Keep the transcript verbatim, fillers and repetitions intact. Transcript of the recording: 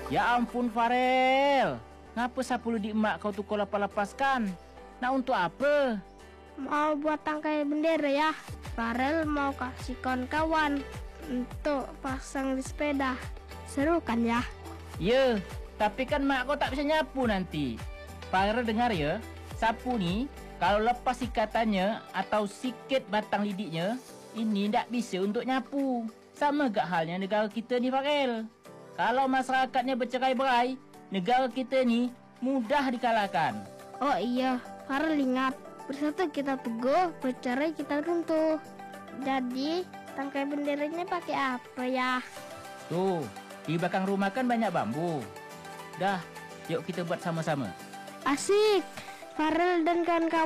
Ya ampun Farel, ngapa sapu di emak kau tukar lepas-lepaskan? Nak untuk apa? Mau buat tangkai bendera ya. Farel mau kasih kawan-kawan untuk pasang di sepeda. Seru kan ya? Ya, tapi kan mak kau tak bisa nyapu nanti. Farel dengar ya, sapu ni kalau lepas ikatannya atau sikit batang lidiknya, ini tak bisa untuk nyapu. Sama gak halnya negara kita ni Farel. Kalau masyarakatnya bercerai-berai, negara kita ni mudah dikalahkan. Oh iya, Farel ingat. Bersatu kita teguh, bercerai kita runtuh. Jadi, tangkai benderanya pakai apa ya? Tuh, di belakang rumah kan banyak bambu. Dah, yuk kita buat sama-sama. Asik! Farel dan kawan-kawan